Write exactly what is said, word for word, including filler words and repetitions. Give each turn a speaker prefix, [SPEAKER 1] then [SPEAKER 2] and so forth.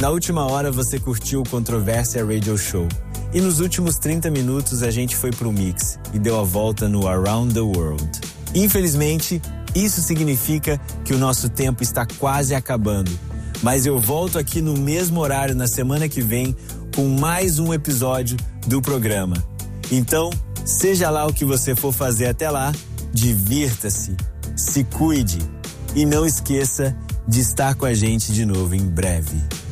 [SPEAKER 1] Na última hora você curtiu o Controvérsia Radio Show. E nos últimos trinta minutos a gente foi pro mix e deu a volta no Around the World. Infelizmente, isso significa que o nosso tempo está quase acabando. Mas eu volto aqui no mesmo horário na semana que vem com mais um episódio do programa. Então, seja lá o que você for fazer até lá, divirta-se, se cuide e não esqueça de estar com a gente de novo em breve.